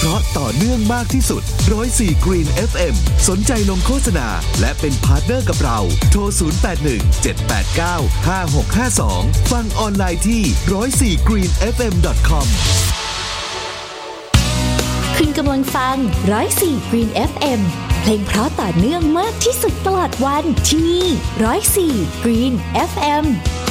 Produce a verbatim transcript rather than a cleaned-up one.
ราะต่อเนื่องมากที่สุดหนึ่งศูนย์สี่ Green เอฟ เอ็ม สนใจลงโฆษณาและเป็นพาร์ทเนอร์กับเราโทรศูนย์ แปด หนึ่ง เจ็ด แปด เก้า ห้า หก ห้า สองฟังออนไลน์ที่ หนึ่งศูนย์สี่ กรีน เอฟ เอ็ม ดอท คอมคุณกำลังฟังหนึ่งศูนย์สี่ Green เอฟ เอ็ม เพลงเพราะต่อเนื่องมากที่สุดตลอดวันที่นี่หนึ่งศูนย์สี่ Green เอฟ เอ็ม